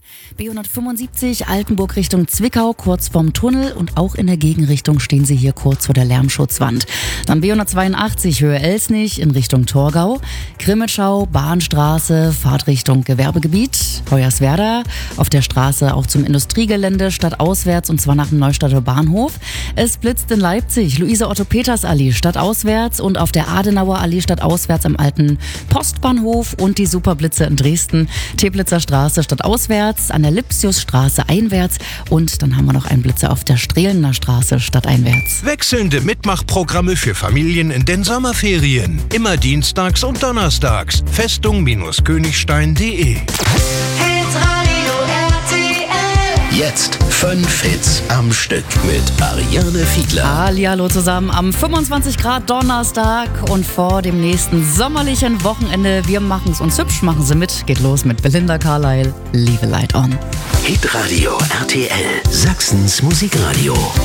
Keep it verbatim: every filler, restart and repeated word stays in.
B hundertfünfundsiebzig Altenburg Richtung Zwickau, kurz vorm Tunnel, und auch in der Gegenrichtung stehen Sie hier kurz vor der Lärmschutzwand. Dann B hundertzweiundachtzig Höhe Elsnich in Richtung Torgau, Grimmitschau, Bahnstraße, Fahrtrichtung Gewerbegebiet, Hoyerswerda, auf der Straße auch zum Industriegelände stadtauswärts, und zwar nach dem Neustadter Bahnhof. Es blitzt in Leipzig, Luise-Otto-Peters-Allee stadtauswärts und auf der Adenauer Allee stadtauswärts am alten Postbahnhof, und die Superblitze in Dresden, Teplitzer Straße stadtauswärts, an der Lipsiusstraße einwärts, und dann haben wir noch einen Blitzer auf der Strehlener Straße stadteinwärts. Wechselnde Mitmachprogramme für Familien in den Sommerferien. Immer dienstags und donnerstags. Festung-Königstein punkt de. Jetzt fünf Hits am Stück mit Ariane Fiedler. Hallihallo zusammen am fünfundzwanzig Grad Donnerstag und vor dem nächsten sommerlichen Wochenende. Wir machen es uns hübsch, machen Sie mit. Geht los mit Belinda Carlisle, Leave a Light On. Hitradio R T L, Sachsens Musikradio.